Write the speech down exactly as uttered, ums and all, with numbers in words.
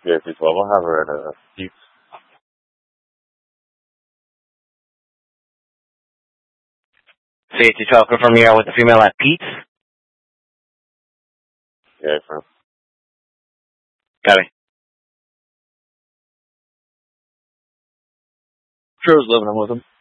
Yeah, two twelve. I'll have her at uh, Pete's. C H two twelve, confirm you're with the female at Pete's. Yeah, from. Copy. Sure, I was living. I'm with him.